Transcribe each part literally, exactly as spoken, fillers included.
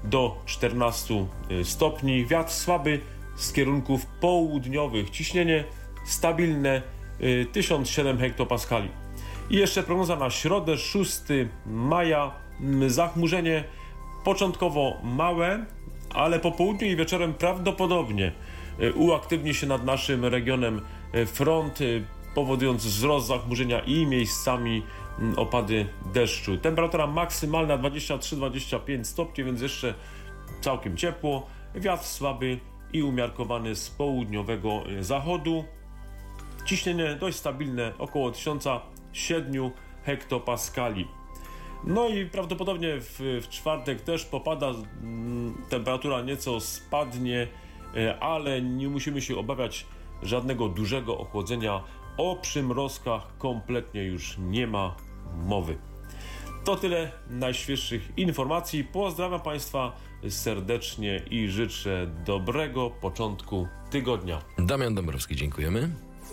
do czternastu stopni. Wiatr słaby z kierunków południowych. Ciśnienie stabilne tysiąc siedem hektopaskali. I jeszcze prognoza na środę, szóstego maja. Zachmurzenie początkowo małe, ale po południu i wieczorem prawdopodobnie uaktywni się nad naszym regionem front, powodując wzrost zachmurzenia i miejscami opady deszczu. Temperatura maksymalna dwadzieścia trzy do dwudziestu pięciu stopni, więc jeszcze całkiem ciepło. Wiatr słaby i umiarkowany z południowego zachodu. Ciśnienie dość stabilne, około tysiąc siedem hektopaskali. No i prawdopodobnie w, w czwartek też popada, m, temperatura nieco spadnie, e, ale nie musimy się obawiać żadnego dużego ochłodzenia. O przymrozkach kompletnie już nie ma mowy. To tyle najświeższych informacji. Pozdrawiam Państwa serdecznie i życzę dobrego początku tygodnia. Damian Dąbrowski, dziękujemy.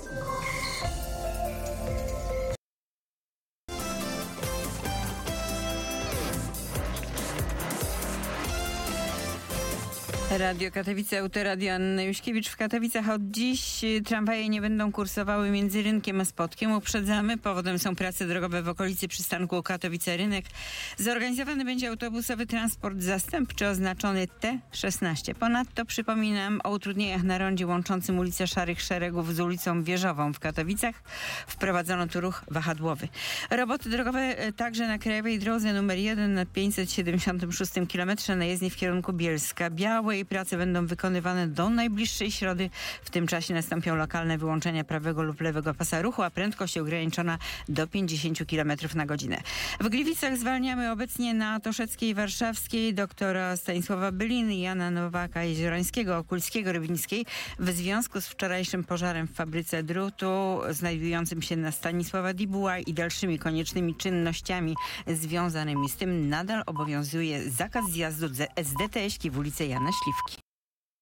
Radio Katowice, Autoradio Anna Juśkiewicz. W Katowicach od dziś tramwaje nie będą kursowały między Rynkiem a Spodkiem. Uprzedzamy, powodem są prace drogowe w okolicy przystanku Katowice-Rynek. Zorganizowany będzie autobusowy transport zastępczy oznaczony T szesnaście. Ponadto przypominam o utrudnieniach na rondzie łączącym ulicę Szarych Szeregów z ulicą Wieżową w Katowicach. Wprowadzono tu ruch wahadłowy. Roboty drogowe także na krajowej drodze numer jeden na pięćset siedemdziesiątym szóstym kilometrze na jezdni w kierunku Bielska Białej. Prace będą wykonywane do najbliższej środy. W tym czasie nastąpią lokalne wyłączenia prawego lub lewego pasa ruchu, a prędkość ograniczona do pięćdziesiąt kilometrów na godzinę. W Gliwicach zwalniamy obecnie na Toszeckiej Warszawskiej doktora Stanisława Byliny, Jana Nowaka, Jeziorańskiego, Okulskiego, Rybińskiej w związku z wczorajszym pożarem w fabryce drutu znajdującym się na Stanisława Dibuła i dalszymi koniecznymi czynnościami związanymi z tym nadal obowiązuje zakaz zjazdu z D T S-ki w ulicę Jana Śliwki.